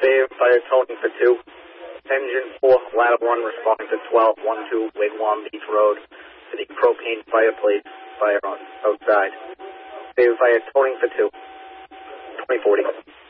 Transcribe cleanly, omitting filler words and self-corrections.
Save fire towing for 2. Engine 4, ladder 1 responding to 1212 Wigwam Beach Road for the propane fireplace fire on outside. Save fire towing for 2. 2040.